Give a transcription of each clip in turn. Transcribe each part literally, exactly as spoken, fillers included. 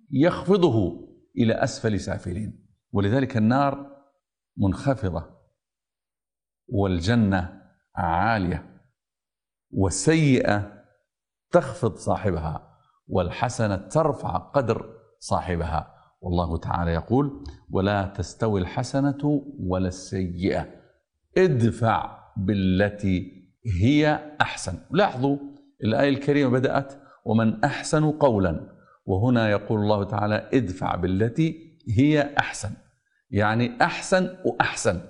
يخفضه إلى أسفل سافلين. ولذلك النار منخفضة والجنة عالية، والسيئة تخفض صاحبها والحسنة ترفع قدر صاحبها. والله تعالى يقول: ولا تستوي الحسنة ولا السيئة ادفع بالتي هي أحسن. لاحظوا الآية الكريمة بدأت ومن أحسن قولا، وهنا يقول الله تعالى ادفع بالتي هي أحسن، يعني أحسن وأحسن.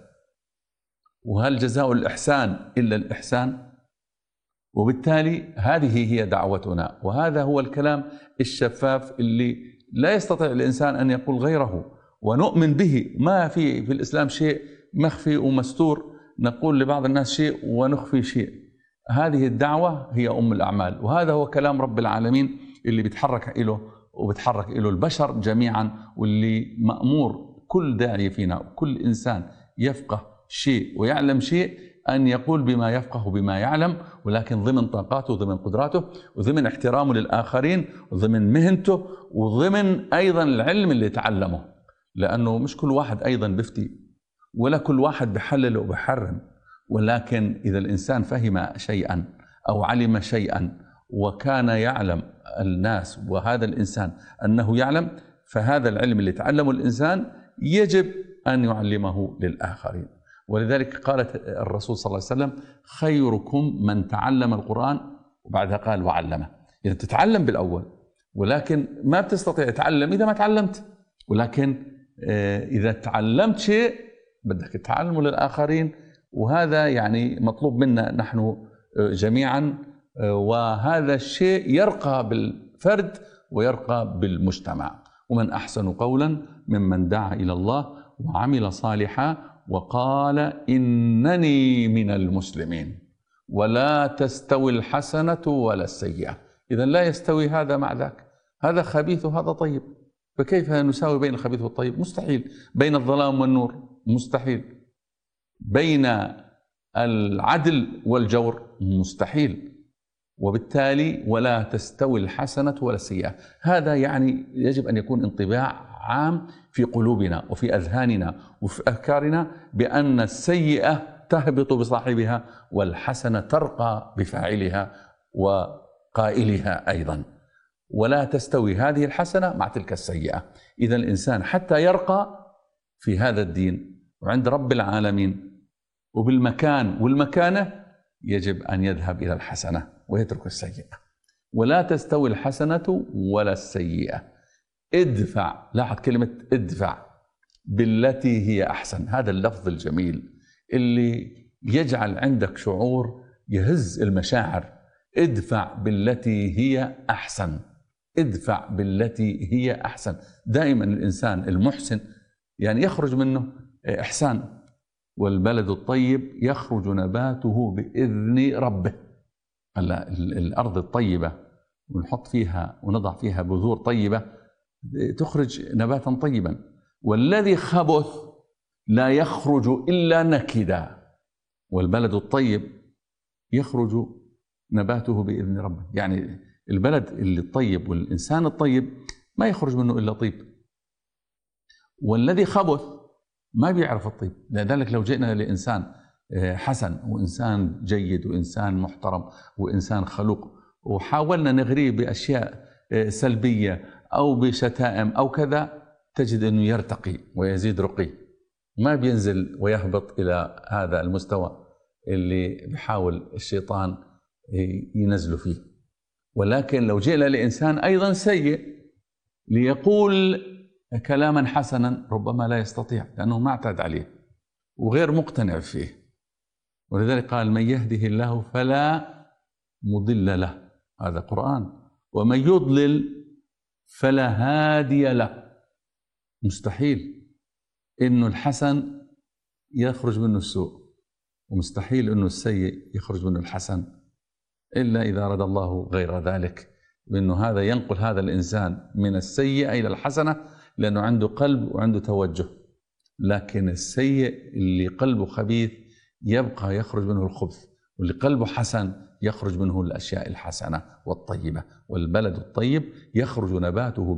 وهل جزاء الإحسان إلا الإحسان؟ وبالتالي هذه هي دعوتنا، وهذا هو الكلام الشفاف اللي لا يستطيع الإنسان أن يقول غيره، ونؤمن به. ما في في الإسلام شيء مخفي ومستور، نقول لبعض الناس شيء ونخفي شيء. هذه الدعوة هي أم الأعمال، وهذا هو كلام رب العالمين اللي بيتحرك إله وبتحرك إله البشر جميعا، واللي مأمور كل داعي فينا كل إنسان يفقه شيء ويعلم شيء أن يقول بما يفقه بما يعلم، ولكن ضمن طاقاته وضمن قدراته وضمن احترامه للآخرين وضمن مهنته وضمن أيضا العلم اللي تعلمه، لأنه مش كل واحد أيضا بفتي ولا كل واحد بحلل وبحرم. ولكن إذا الإنسان فهم شيئا أو علم شيئا وكان يعلم الناس وهذا الإنسان أنه يعلم، فهذا العلم اللي تعلمه الإنسان يجب أن يعلمه للآخرين. ولذلك قالت الرسول صلى الله عليه وسلم: خيركم من تعلم القرآن، وبعدها قال وعلمه. يعني تتعلم بالأول، ولكن ما بتستطيع تتعلم إذا ما تعلمت. ولكن إذا تعلمت شيء بدك تعلمه للآخرين، وهذا يعني مطلوب منا نحن جميعا. وهذا الشيء يرقى بالفرد ويرقى بالمجتمع. ومن أحسن قولا ممن دعا إلى الله وعمل صالحا وقال إنني من المسلمين. ولا تستوي الحسنة ولا السيئة. إذا لا يستوي هذا مع ذاك، هذا خبيث وهذا طيب، فكيف نساوي بين الخبيث والطيب؟ مستحيل. بين الظلام والنور مستحيل. بين العدل والجور مستحيل. وبالتالي ولا تستوي الحسنة ولا السيئة. هذا يعني يجب أن يكون انطباع عام في قلوبنا وفي أذهاننا وفي أفكارنا، بأن السيئة تهبط بصاحبها والحسنة ترقى بفاعلها وقائلها أيضا. ولا تستوي هذه الحسنة مع تلك السيئة. إذا الإنسان حتى يرقى في هذا الدين وعند رب العالمين وبالمكان والمكانة يجب أن يذهب إلى الحسنة ويترك السيئة. ولا تستوي الحسنة ولا السيئة ادفع. لاحظ كلمة ادفع بالتي هي أحسن. هذا اللفظ الجميل اللي يجعل عندك شعور يهز المشاعر. ادفع بالتي هي أحسن. ادفع بالتي هي أحسن. دائما الإنسان المحسن يعني يخرج منه إحسان. والبلد الطيب يخرج نباته بإذن ربه. هلا الأرض الطيبة ونحط فيها ونضع فيها بذور طيبة تخرج نباتا طيبا. والذي خبث لا يخرج إلا نكدا. والبلد الطيب يخرج نباته بإذن ربه. يعني البلد اللي الطيب والإنسان الطيب ما يخرج منه إلا طيب. والذي خبث ما بيعرف الطيب. لذلك لو جئنا لإنسان حسن وإنسان جيد وإنسان محترم وإنسان خلوق وحاولنا نغريه بأشياء سلبية أو بشتائم أو كذا، تجد أنه يرتقي ويزيد رقي، ما بينزل ويهبط إلى هذا المستوى اللي بيحاول الشيطان ينزله فيه. ولكن لو جئنا لإنسان أيضا سيء ليقول كلاما حسنا ربما لا يستطيع، لأنه ما اعتاد عليه وغير مقتنع فيه. ولذلك قال: من يهده الله فلا مضل له. هذا قرآن. ومن يضلل فلا هادي له. مستحيل إنه الحسن يخرج منه السوء، ومستحيل إنه السيء يخرج منه الحسن، إلا إذا أراد الله غير ذلك، بأنه هذا ينقل هذا الإنسان من السيئة إلى الحسنة، لأنه عنده قلب وعنده توجه. لكن السيء اللي قلبه خبيث يبقى يخرج منه الخبث، واللي قلبه حسن يخرج منه الأشياء الحسنة والطيبة. والبلد الطيب يخرج نباته